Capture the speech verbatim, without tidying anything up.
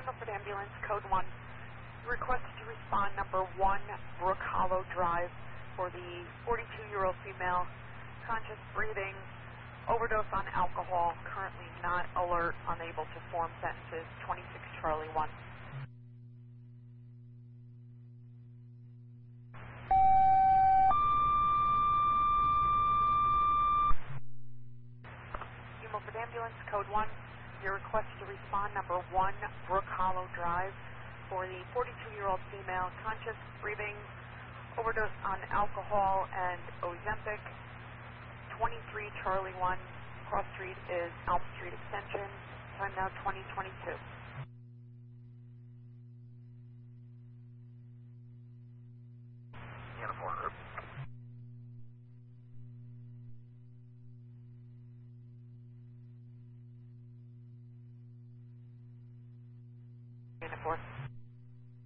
Milford Ambulance, code one. Request to respond number one, Brook Hollow Drive, for the forty-two-year-old female, conscious breathing, overdose on alcohol, currently not alert, unable to form sentences, twenty-six Charlie one. New Milford Ambulance, code one. Your request to respond number one, Brook Hollow Drive, for the forty-two-year-old female, conscious breathing, overdose on alcohol and Ozempic, twenty-three Charlie one. Cross street is Elm Street Extension. Time now twenty twenty-two. Uniform group. Uniform.